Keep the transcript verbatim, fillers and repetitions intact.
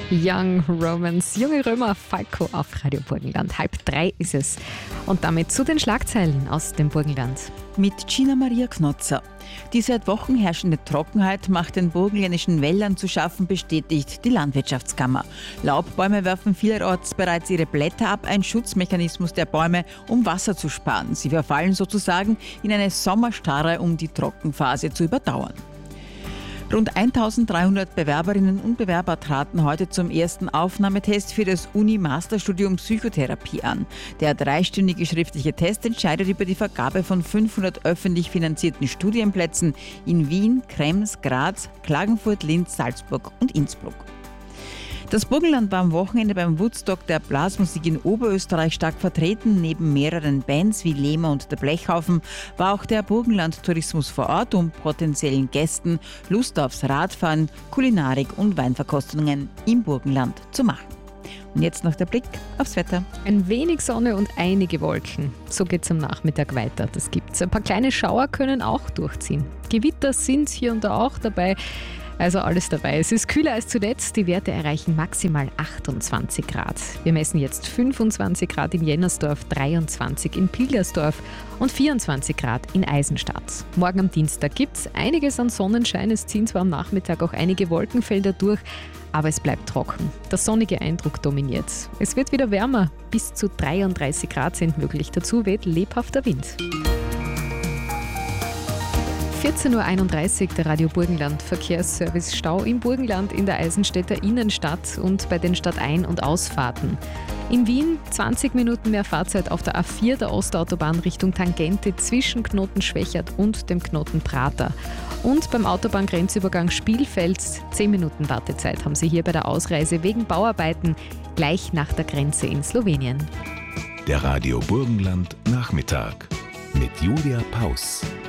Young Romans, Junge Römer, Falco auf Radio Burgenland. Halb drei ist es. Und damit zu den Schlagzeilen aus dem Burgenland. Mit Gina Maria Knotzer. Die seit Wochen herrschende Trockenheit macht den burgenländischen Wäldern zu schaffen, bestätigt die Landwirtschaftskammer. Laubbäume werfen vielerorts bereits ihre Blätter ab, ein Schutzmechanismus der Bäume, um Wasser zu sparen. Sie verfallen sozusagen in eine Sommerstarre, um die Trockenphase zu überdauern. Rund eintausenddreihundert Bewerberinnen und Bewerber traten heute zum ersten Aufnahmetest für das Uni-Masterstudium Psychotherapie an. Der dreistündige schriftliche Test entscheidet über die Vergabe von fünfhundert öffentlich finanzierten Studienplätzen in Wien, Krems, Graz, Klagenfurt, Linz, Salzburg und Innsbruck. Das Burgenland war am Wochenende beim Woodstock der Blasmusik in Oberösterreich stark vertreten. Neben mehreren Bands wie Lehmer und der Blechhaufen war auch der Burgenland-Tourismus vor Ort, um potenziellen Gästen Lust aufs Radfahren, Kulinarik und Weinverkostungen im Burgenland zu machen. Und jetzt noch der Blick aufs Wetter. Ein wenig Sonne und einige Wolken. So geht's am Nachmittag weiter. Das gibt's. Ein paar kleine Schauer können auch durchziehen. Gewitter sind hier und da auch dabei. Also alles dabei. Es ist kühler als zuletzt. Die Werte erreichen maximal achtundzwanzig Grad. Wir messen jetzt fünfundzwanzig Grad in Jennersdorf, dreiundzwanzig in Pilgersdorf und vierundzwanzig Grad in Eisenstadt. Morgen am Dienstag gibt es einiges an Sonnenschein. Es ziehen zwar am Nachmittag auch einige Wolkenfelder durch, aber es bleibt trocken. Der sonnige Eindruck dominiert. Es wird wieder wärmer. Bis zu dreiunddreißig Grad sind möglich. Dazu weht lebhafter Wind. vierzehn Uhr einunddreißig, der Radio Burgenland Verkehrsservice. Stau im Burgenland in der Eisenstädter Innenstadt und bei den Stadtein- und Ausfahrten. In Wien zwanzig Minuten mehr Fahrzeit auf der A vier der Ostautobahn Richtung Tangente zwischen Knoten Schwächert und dem Knoten Prater. Und beim Autobahngrenzübergang Spielfeld zehn Minuten Wartezeit haben Sie hier bei der Ausreise wegen Bauarbeiten gleich nach der Grenze in Slowenien. Der Radio Burgenland Nachmittag mit Julia Paus.